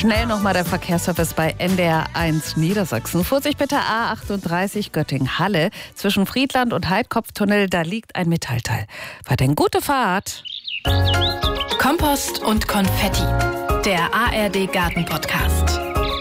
Schnell nochmal der Verkehrsservice bei NDR1 Niedersachsen. Vorsicht bitte A38 Göttingen-Halle. Zwischen Friedland und Heidkopftunnel, da liegt ein Metallteil. Weiterhin gute Fahrt. Kompost und Konfetti. Der ARD Garten-Podcast.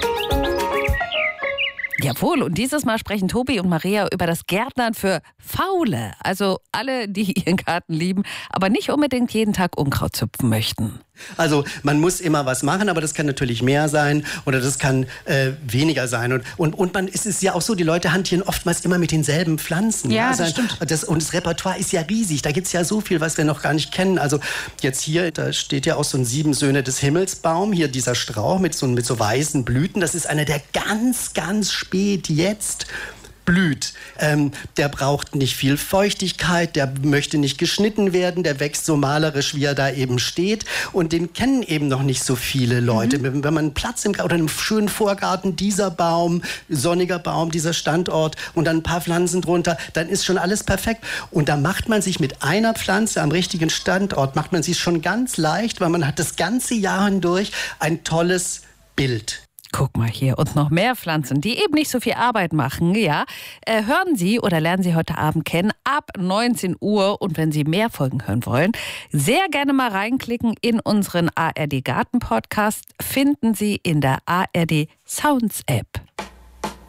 Jawohl, und dieses Mal sprechen Tobi und Maria über das Gärtnern für Faule. Also alle, die ihren Garten lieben, aber nicht unbedingt jeden Tag Unkraut züpfen möchten. Also man muss immer was machen, aber das kann natürlich mehr sein oder das kann weniger sein. Und es ist ja auch so, die Leute hantieren oftmals immer mit denselben Pflanzen. Ja, das stimmt. Und das Repertoire ist ja riesig. Da gibt es ja so viel, was wir noch gar nicht kennen. Also jetzt hier, da steht ja auch so ein 7 Söhne des Himmelsbaum. Hier dieser Strauch mit so weißen Blüten. Das ist einer, der ganz, ganz spät jetzt blüht. Der braucht nicht viel Feuchtigkeit, der möchte nicht geschnitten werden, der wächst so malerisch, wie er da eben steht. Und den kennen eben noch nicht so viele Leute. Wenn man einen Platz oder einen schönen Vorgarten, dieser Baum, sonniger Baum, dieser Standort und dann ein paar Pflanzen drunter, dann ist schon alles perfekt. Und da macht man sich mit einer Pflanze am richtigen Standort, macht man sich schon ganz leicht, weil man hat das ganze Jahr hindurch ein tolles Bild. Guck mal hier, und noch mehr Pflanzen, die eben nicht so viel Arbeit machen, ja. Hören Sie oder lernen Sie heute Abend kennen ab 19 Uhr. Und wenn Sie mehr Folgen hören wollen, sehr gerne mal reinklicken in unseren ARD Garten Podcast. Finden Sie in der ARD Sounds App.